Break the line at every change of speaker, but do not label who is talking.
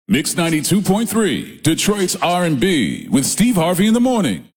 Mix 92.3, Detroit's R&B with Steve Harvey in the morning.